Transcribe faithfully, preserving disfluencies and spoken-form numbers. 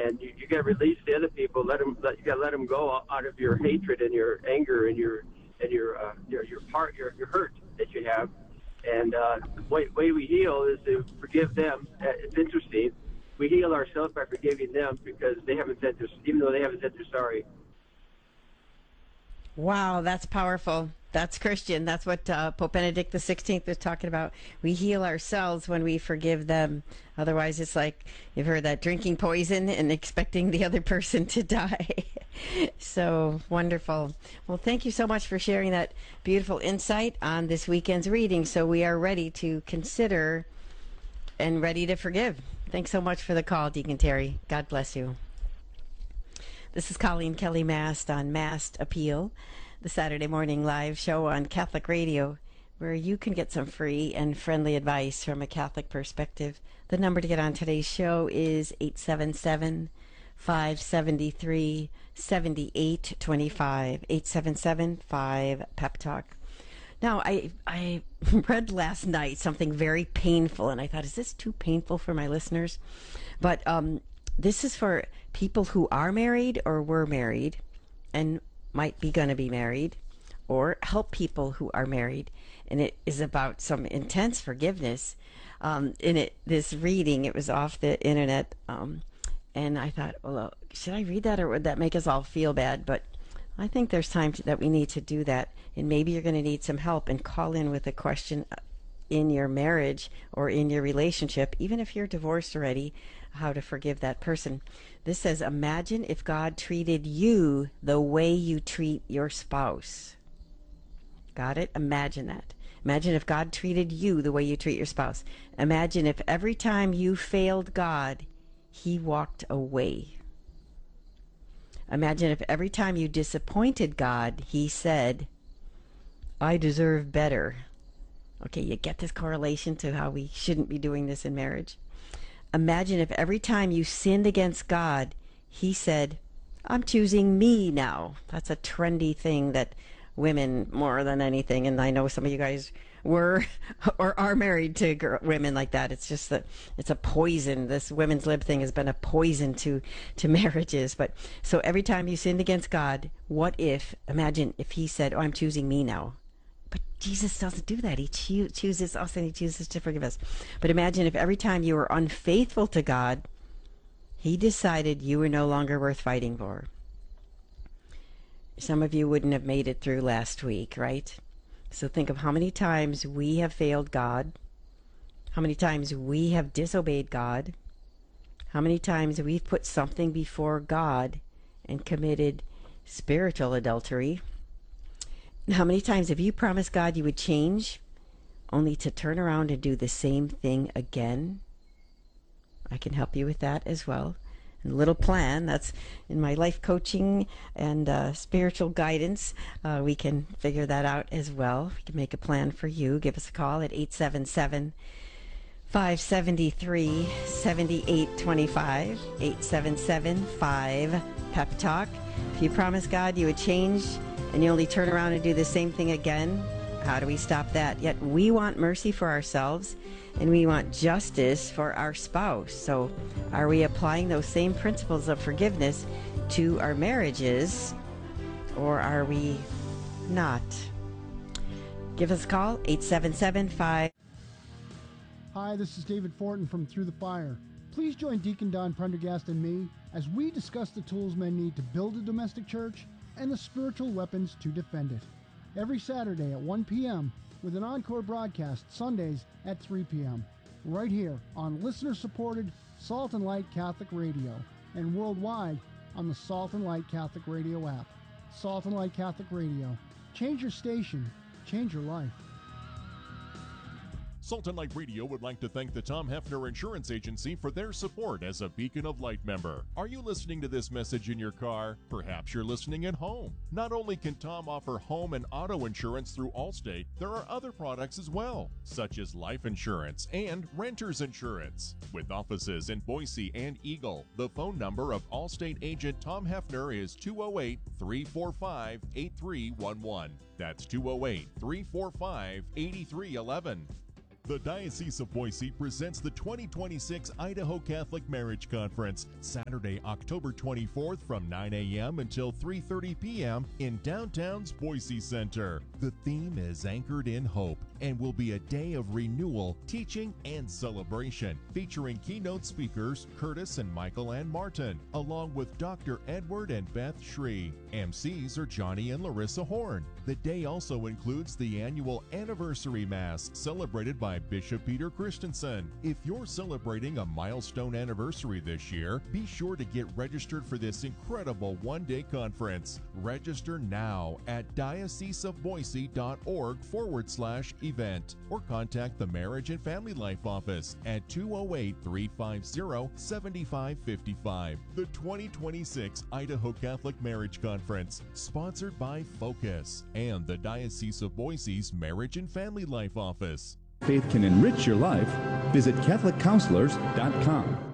and you, you got to release the other people. Let them. Let, you got to let them go out of your hatred and your anger and your and your uh, your your part your your hurt that you have. And uh, the way, way we heal is to forgive them. Uh, It's interesting. We heal ourselves by forgiving them because they haven't said they're, even though they haven't said they're sorry. Wow, that's powerful. That's Christian. That's what uh, Pope Benedict the sixteenth was talking about. We heal ourselves when we forgive them. Otherwise, it's like you've heard that drinking poison and expecting the other person to die. So wonderful. Well, thank you so much for sharing that beautiful insight on this weekend's reading. So we are ready to consider and ready to forgive. Thanks so much for the call, Deacon Terry. God bless you. This is Colleen Kelly Mast on Mast Appeal, the Saturday morning live show on Catholic Radio, where you can get some free and friendly advice from a Catholic perspective. The number to get on today's show is eight seven seven, five seven three, seven eight two five, eight seven seven, five, P E P Talk. Now, I I read last night something very painful, and I thought, is this too painful for my listeners? But um, this is for people who are married or were married and might be going to be married, or help people who are married. And it is about some intense forgiveness. Um, in it, this reading, it was off the internet, um, and I thought, well, should I read that, or would that make us all feel bad? But I think there's time to, that we need to do that, and maybe you're going to need some help, and call in with a question in your marriage or in your relationship, even if you're divorced already, how to forgive that person. This says, imagine if God treated you the way you treat your spouse. Got it? Imagine that. Imagine if God treated you the way you treat your spouse. Imagine if every time you failed God, he walked away. Imagine if every time you disappointed God, he said, I deserve better. Okay, you get this correlation to how we shouldn't be doing this in marriage. Imagine if every time you sinned against God, he said, I'm choosing me now. That's a trendy thing that women, more than anything, and I know some of you guys were or are married to girl, women like that. It's just that it's a poison. This women's lib thing has been a poison to, to marriages. But so every time you sinned against God, what if, imagine if he said, oh, I'm choosing me now. But Jesus doesn't do that. He choo- chooses us, and he chooses to forgive us. But imagine if every time you were unfaithful to God, he decided you were no longer worth fighting for. Some of you wouldn't have made it through last week, right? So think of how many times we have failed God, how many times we have disobeyed God, how many times we've put something before God and committed spiritual adultery. How many times have you promised God you would change, only to turn around and do the same thing again? I can help you with that as well. And a little plan, that's in my life coaching and uh, spiritual guidance. Uh, we can figure that out as well. We can make a plan for you. Give us a call at eight seven seven, five seven three, seven eight two five, eight seven seven, five, P E P Talk. If you promise God you would change, and you only turn around and do the same thing again, how do we stop that? Yet we want mercy for ourselves, and we want justice for our spouse. So are we applying those same principles of forgiveness to our marriages, or are we not? Give us a call, eight seven seven, five. Hi, this is David Fortin from Through the Fire. Please join Deacon Don Prendergast and me as we discuss the tools men need to build a domestic church and the spiritual weapons to defend it. Every Saturday at one p.m. with an encore broadcast Sundays at three p.m. right here on listener-supported Salt and Light Catholic Radio and worldwide on the Salt and Light Catholic Radio app. Salt and Light Catholic Radio. Change your station. Change your life. Salt and Light Radio would like to thank the Tom Hefner Insurance Agency for their support as a Beacon of Light member. Are you listening to this message in your car? Perhaps you're listening at home. Not only can Tom offer home and auto insurance through Allstate, there are other products as well, such as life insurance and renter's insurance. With offices in Boise and Eagle, the phone number of Allstate agent Tom Hefner is two oh eight, three four five, eight three one one. That's two oh eight, three four five, eight three one one. The Diocese of Boise presents the twenty twenty-six Idaho Catholic Marriage Conference, Saturday, October twenty-fourth from nine a.m. until three thirty p.m. in downtown's Boise Center. The theme is Anchored in Hope and will be a day of renewal, teaching, and celebration, featuring keynote speakers Curtis and Michael Ann Martin, along with Doctor Edward and Beth Shree. M Cs are Johnny and Larissa Horn. The day also includes the annual Anniversary Mass, celebrated by Bishop Peter Christensen. If you're celebrating a milestone anniversary this year, be sure to get registered for this incredible one-day conference. Register now at dioceseofboise.org forward slash event or contact the Marriage and Family Life Office at two oh eight, three five zero, seven five five five. The twenty twenty-six Idaho Catholic Marriage Conference, sponsored by Focus and the Diocese of Boise's Marriage and Family Life Office. Faith can enrich your life. Visit Catholic Counselors dot com.